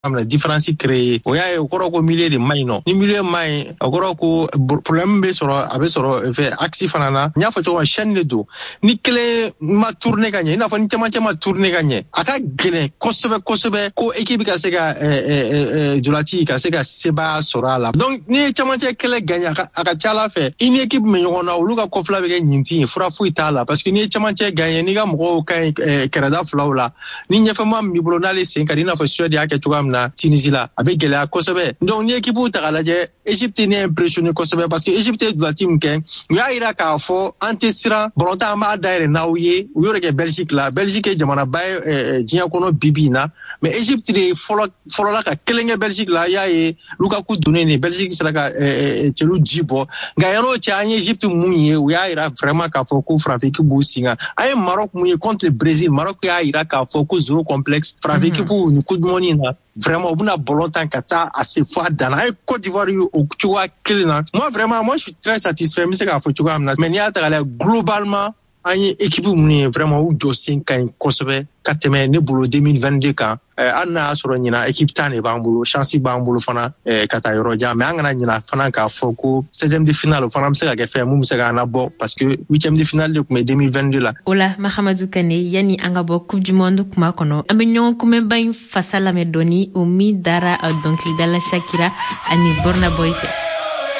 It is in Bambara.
la différence créée o y'a ye o kɔrɔ ko milieu de maɲi nɔ ni milieu maɲi o kɔrɔ ko problème bɛ sɔrɔ a bɛ sɔrɔ fɛ axe fana na n y'a fɔ cogo min chaîne de don ni kelen ma tourner ka ɲɛ i n'a fɔ ni cɛmancɛ ma tourner ka ɲɛ a ka gɛlɛn kosɛbɛ ko équipe ka se ka dolati ka se ka sebaya sɔrɔ a la donc ni ye cɛmancɛ kɛlɛ gagner a ka ca Ala fɛ i ni équipe min ɲɔgɔn na olu ka kɔfila bɛ kɛ ɲinti ye fura foyi t'a la parce que ni ye cɛmancɛ gagner n'i ka mɔgɔw ka ɲi kɛrɛda filaw la ni ɲɛfɛma min b'i bolo n'ale sen ka di i n'a fɔ Suède y'a kɛ cogoya min na Tunisie la a bɛ gɛlɛya kosɛbɛ donc ni équipe ta ka lajɛ Égypte ni impressionné kosɛbɛ parce que Égypte ye dolati min kɛ u y'a yira k'a fɔ an tɛ siran ballontan an b'a dayɛlɛ n'aw ye u y'o de kɛ Belgique la Belgique ye jamanaba ye diɲɛ kɔnɔ bi in na mais Égypte de ye fɔlɔ la ka kelen kɛ Belgique la y'a ye Lukaku donnen de Belgique sera ka cɛlu ji bɔ nka yan'o cɛ an ye Égypte mun ye u y'a yira vraiment k'a fɔ ko farafin équipe b'u singa an ye Maroc mun ye contre le Brésil Maroc y'a yira k'a fɔ ko zéro complexe farafin équipe ni Coupe du Monde in na vraiment u bɛna ballontan ka taa a se fɔ a dan na an ye Côte d'Ivoire ye o cogoya kelen na moi je suis très satisfait n bɛ se k'a fɔ cogoya min na mais n'i y'a ta k'a lajɛ globalement an ye équipe mun ye vraiment u jɔ sen ka ɲi kosɛbɛ ka tɛmɛ ne bolo 2022 kan hali n'a y'a sɔrɔ ɲina équipe tan de b'an bolo chance b'an bolo fana ka taa yɔrɔ jan mais an kana ɲina fana k'a fɔ ko 16e de finale o fana bɛ se ka kɛ fɛn mun bɛ se k'an labɔ parce que 8e de finale de tun bɛ 2022 la. O la Mahamadou Kane yanni an ka bɔ Coupe du Monde kuma kɔnɔ an bɛ ɲɔgɔn kunbɛnba in fasa lamɛn dɔɔni o min dara dɔnkilidala Shakira ani Burna Boy fɛ.